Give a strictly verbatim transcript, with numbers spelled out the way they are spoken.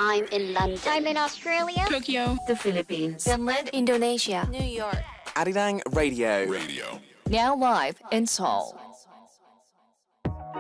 I'm in London. I'm in Australia. Tokyo. The Philippines. Finland. Indonesia. New York. Arirang Radio. Radio. Now live in Seoul.